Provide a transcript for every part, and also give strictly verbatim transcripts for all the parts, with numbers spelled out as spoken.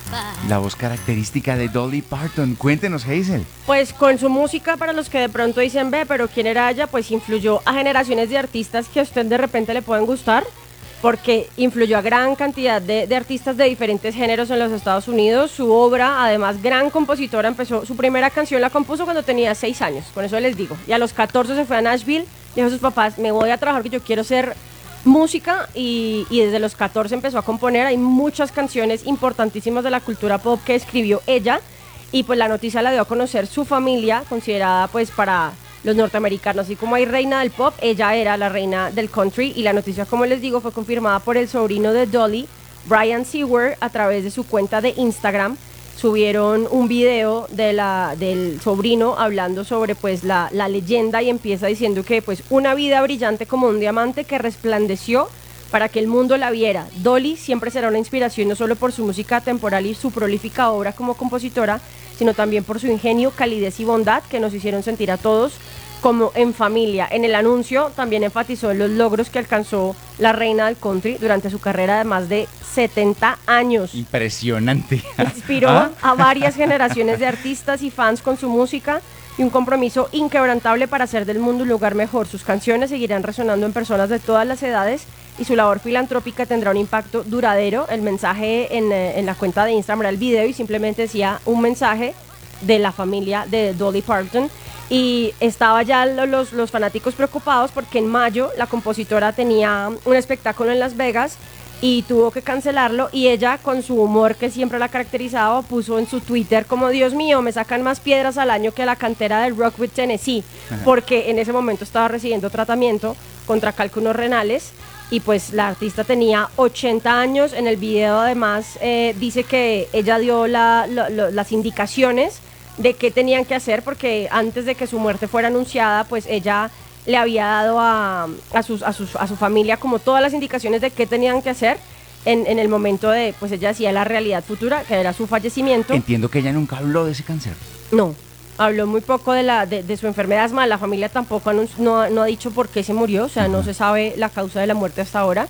La voz característica de Dolly Parton. Cuéntenos, Hazel. Pues con su música, para los que de pronto dicen, ve, pero ¿quién era ella? Pues influyó a generaciones de artistas que a usted de repente le pueden gustar, porque influyó a gran cantidad de, de artistas de diferentes géneros en los Estados Unidos. Su obra, además, gran compositora, empezó, su primera canción la compuso cuando tenía seis años, con eso les digo. Y a los catorce se fue a Nashville, dijo a sus papás, me voy a trabajar, que yo quiero ser música, y, y desde los catorce empezó a componer. Hay muchas canciones importantísimas de la cultura pop que escribió ella, y pues la noticia la dio a conocer su familia, considerada pues para los norteamericanos, así como hay reina del pop, ella era la reina del country, y la noticia, como les digo, fue confirmada por el sobrino de Dolly, Brian Seward, a través de su cuenta de Instagram. Subieron un video de la, del sobrino hablando sobre pues la, la leyenda, y empieza diciendo que pues una vida brillante como un diamante que resplandeció para que el mundo la viera. Dolly siempre será una inspiración, no solo por su música atemporal y su prolífica obra como compositora, sino también por su ingenio, calidez y bondad que nos hicieron sentir a todos como en familia. En el anuncio también enfatizó en los logros que alcanzó la reina del country durante su carrera de más de setenta años. Impresionante. Inspiró ¿Ah? a varias generaciones de artistas y fans con su música, y un compromiso inquebrantable para hacer del mundo un lugar mejor. Sus canciones seguirán resonando en personas de todas las edades, y su labor filantrópica tendrá un impacto duradero. El mensaje en, en la cuenta de Instagram era el video, y simplemente decía un mensaje de la familia de Dolly Parton. Y estaba ya los, los fanáticos preocupados porque en mayo la compositora tenía un espectáculo en Las Vegas y tuvo que cancelarlo, y ella, con su humor que siempre la caracterizaba, puso en su Twitter como, Dios mío, me sacan más piedras al año que la cantera del Rockwood, Tennessee. Ajá. Porque en ese momento estaba recibiendo tratamiento contra cálculos renales, y pues la artista tenía ochenta años. En el video además eh, dice que ella dio la, la, la, las indicaciones de qué tenían que hacer, porque antes de que su muerte fuera anunciada, pues ella le había dado a, a, sus, a, sus, a su familia como todas las indicaciones de qué tenían que hacer en, en el momento de, pues ella decía la realidad futura, que era su fallecimiento. Entiendo que ella nunca habló de ese cáncer. No, habló muy poco de, la, de, de su enfermedad. Es más, la familia tampoco anunci- no, no ha dicho por qué se murió, o sea, uh-huh. no se sabe la causa de la muerte hasta ahora.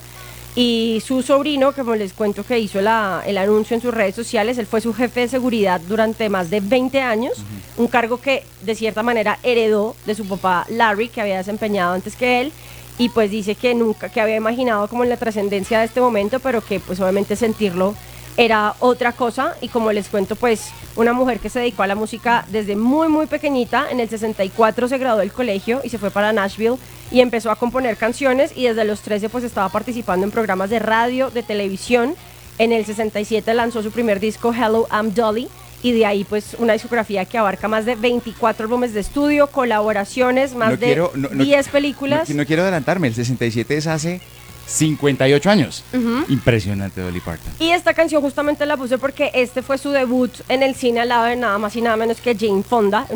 Y su sobrino, como les cuento, que hizo la, el anuncio en sus redes sociales, él fue su jefe de seguridad durante más de veinte años, uh-huh. un cargo que de cierta manera heredó de su papá Larry, que había desempeñado antes que él, y pues dice que nunca, que había imaginado como en la trascendencia de este momento, pero que pues obviamente sentirlo era otra cosa. Y como les cuento, pues una mujer que se dedicó a la música desde muy muy pequeñita. En el sesenta y cuatro se graduó del colegio y se fue para Nashville y empezó a componer canciones, y desde los trece pues estaba participando en programas de radio, de televisión. En el sesenta y siete lanzó su primer disco, Hello, I'm Dolly, y de ahí pues una discografía que abarca más de veinticuatro álbumes de estudio, colaboraciones, más no quiero, de no, no, diez películas. No, no quiero adelantarme, el sesenta y siete es hace cincuenta y ocho años. Uh-huh. Impresionante, Dolly Parton. Y esta canción justamente la puse porque este fue su debut en el cine al lado de nada más y nada menos que Jane Fonda,